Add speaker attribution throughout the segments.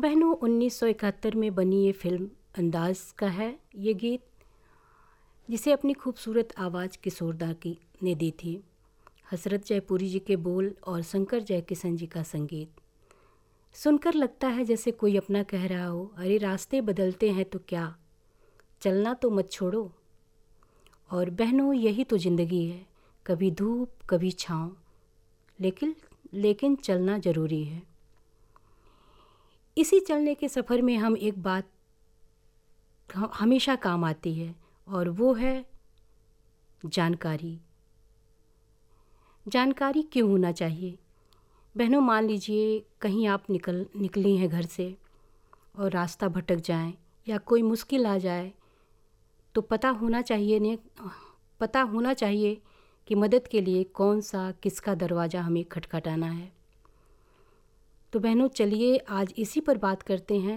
Speaker 1: बहनों 1971 में बनी ये फिल्म अंदाज का है ये गीत, जिसे अपनी खूबसूरत आवाज़ किशोरदा की ने दी थी। हसरत जयपुरी जी के बोल और शंकर जयकिशन जी का संगीत सुनकर लगता है जैसे कोई अपना कह रहा हो, अरे रास्ते बदलते हैं तो क्या, चलना तो मत छोड़ो। और बहनों यही तो ज़िंदगी है, कभी धूप कभी छाँव, लेकिन चलना ज़रूरी है। इसी चलने के सफ़र में हम एक बात हमेशा काम आती है और वो है जानकारी। जानकारी क्यों होना चाहिए? बहनों मान लीजिए कहीं आप निकली हैं घर से और रास्ता भटक जाएं या कोई मुश्किल आ जाए तो पता होना चाहिए कि मदद के लिए कौन सा किसका दरवाज़ा हमें खटखटाना है। तो बहनों चलिए आज इसी पर बात करते हैं।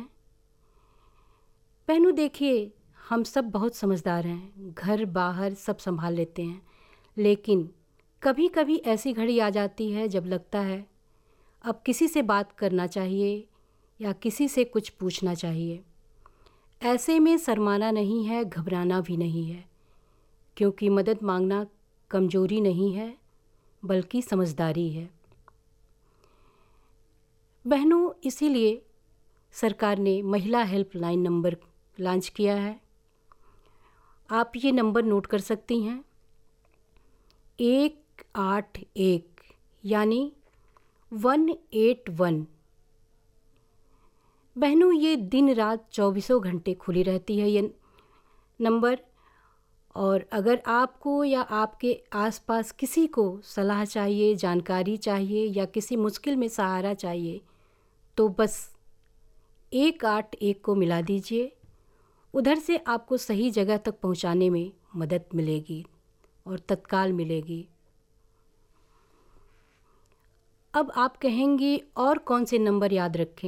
Speaker 1: बहनों देखिए, हम सब बहुत समझदार हैं, घर बाहर सब संभाल लेते हैं, लेकिन कभी कभी ऐसी घड़ी आ जाती है जब लगता है अब किसी से बात करना चाहिए या किसी से कुछ पूछना चाहिए। ऐसे में शर्माना नहीं है, घबराना भी नहीं है, क्योंकि मदद मांगना कमज़ोरी नहीं है बल्कि समझदारी है। बहनों इसीलिए सरकार ने महिला हेल्पलाइन नंबर लॉन्च किया है। आप ये नंबर नोट कर सकती हैं, 181 यानी 181। बहनों ये दिन रात 24 घंटे खुली रहती है ये नंबर, और अगर आपको या आपके आसपास किसी को सलाह चाहिए, जानकारी चाहिए या किसी मुश्किल में सहारा चाहिए तो बस 181 को मिला दीजिए। उधर से आपको सही जगह तक पहुंचाने में मदद मिलेगी और तत्काल मिलेगी। अब आप कहेंगी और कौन से नंबर याद रखें?